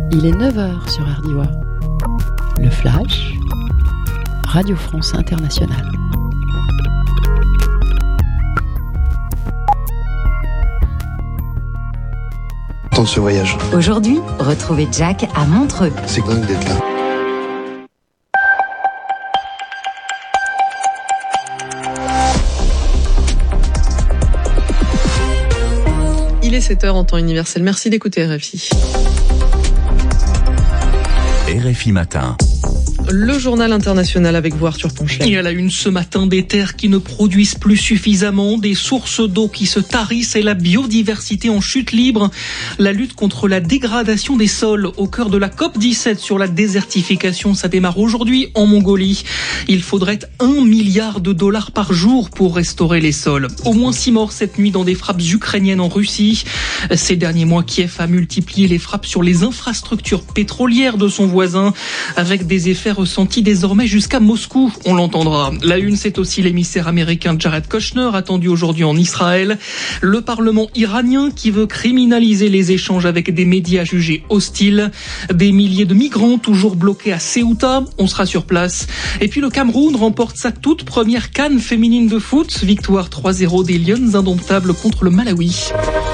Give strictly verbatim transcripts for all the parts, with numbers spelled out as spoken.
Il est neuf heures sur Ardiwa. Le Flash, Radio France Internationale. De ce voyage. Aujourd'hui, retrouvez Jack à Montreux. C'est dingue d'être là. Il est sept heures en temps universel. Merci d'écouter R F I. R F I Matin. Le journal international avec vous, Arthur Ponchelet. Et à la une ce matin, des terres qui ne produisent plus suffisamment, des sources d'eau qui se tarissent et la biodiversité en chute libre. La lutte contre la dégradation des sols au cœur de la COP dix-sept sur la désertification, ça démarre aujourd'hui en Mongolie. Il faudrait un milliard de dollars par jour pour restaurer les sols. Au moins six morts cette nuit dans des frappes ukrainiennes en Russie. Ces derniers mois, Kiev a multiplié les frappes sur les infrastructures pétrolières de son voisin avec des effets ressenti désormais jusqu'à Moscou, on l'entendra. La une, c'est aussi l'émissaire américain Jared Kushner, attendu aujourd'hui en Israël. Le Parlement iranien qui veut criminaliser les échanges avec des médias jugés hostiles. Des milliers de migrants toujours bloqués à Ceuta, on sera sur place. Et puis le Cameroun remporte sa toute première CAN féminine de foot. Victoire trois zéro des Lions indomptables contre le Malawi.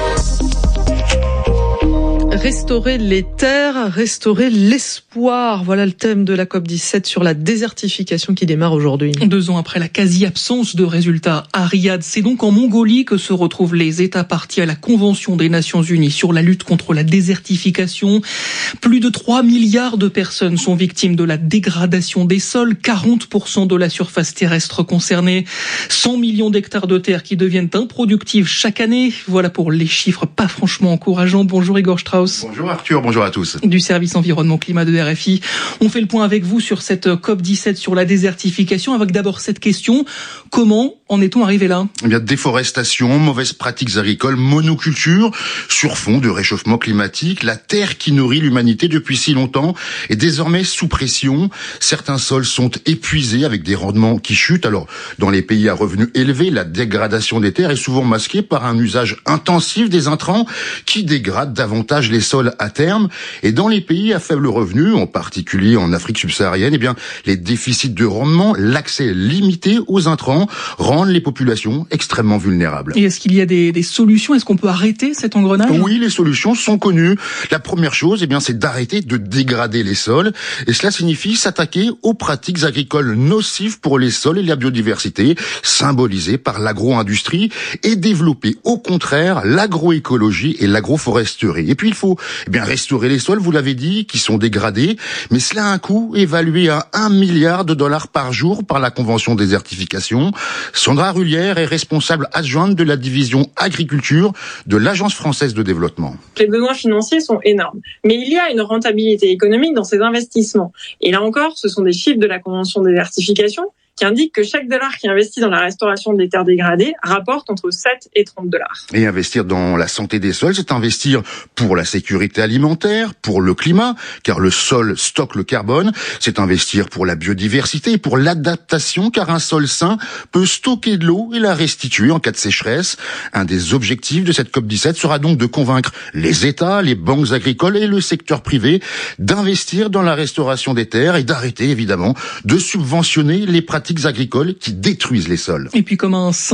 Restaurer les terres, restaurer l'espoir. Voilà le thème de la COP dix-sept sur la désertification qui démarre aujourd'hui. Deux ans après la quasi-absence de résultats à Riyad, c'est donc en Mongolie que se retrouvent les États partis à la Convention des Nations Unies sur la lutte contre la désertification. Plus de trois milliards de personnes sont victimes de la dégradation des sols, quarante pour cent de la surface terrestre concernée, cent millions d'hectares de terre qui deviennent improductives chaque année. Voilà pour les chiffres pas franchement encourageants. Bonjour Igor Strauss. Bonjour Arthur, bonjour à tous. Du service environnement climat de R F I. On fait le point avec vous sur cette COP dix-sept sur la désertification avec d'abord cette question. Comment en est-on arrivé là ? Eh bien, déforestation, mauvaises pratiques agricoles, monoculture, sur fond de réchauffement climatique, la terre qui nourrit l'humanité depuis si longtemps est désormais sous pression. Certains sols sont épuisés avec des rendements qui chutent. Alors, dans les pays à revenus élevés, la dégradation des terres est souvent masquée par un usage intensif des intrants qui dégradent davantage les sols à terme. Et dans les pays à faible revenu, en particulier en Afrique subsaharienne, eh bien, les déficits de rendement, l'accès limité aux intrants rendent les populations extrêmement vulnérables. Et est-ce qu'il y a des, des solutions ? Est-ce qu'on peut arrêter cet engrenage ? Oui, les solutions sont connues. La première chose, eh bien, c'est d'arrêter de dégrader les sols. Et cela signifie s'attaquer aux pratiques agricoles nocives pour les sols et la biodiversité, symbolisées par l'agro-industrie, et développer au contraire l'agroécologie et l'agroforesterie. Et puis il faut eh bien restaurer les sols, vous l'avez dit, qui sont dégradés, mais cela a un coût évalué à un milliard de dollars par jour par la Convention désertification. Sandra Rullière est responsable adjointe de la division agriculture de l'Agence française de développement. Les besoins financiers sont énormes, mais il y a une rentabilité économique dans ces investissements. Et là encore, ce sont des chiffres de la Convention désertification qui indique que chaque dollar qui est investi dans la restauration des terres dégradées rapporte entre sept et trente dollars. Et investir dans la santé des sols, c'est investir pour la sécurité alimentaire, pour le climat, car le sol stocke le carbone, c'est investir pour la biodiversité et pour l'adaptation, car un sol sain peut stocker de l'eau et la restituer en cas de sécheresse. Un des objectifs de cette COP dix-sept sera donc de convaincre les États, les banques agricoles et le secteur privé d'investir dans la restauration des terres et d'arrêter évidemment de subventionner les pratiques agricoles qui détruisent les sols. Et puis comme un